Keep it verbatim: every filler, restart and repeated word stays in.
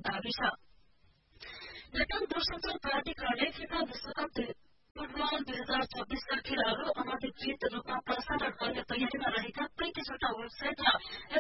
दावी छ। नेपाल दूरसञ्चार प्राधिकरणले फिफा विश्वकप फुटबल दुई हजार छब्बीसका खेलहरू अनधिकृत रूपमा प्रसारण गर्ने तयारीमा रहेका पैंतिसवटा वेबसाइट र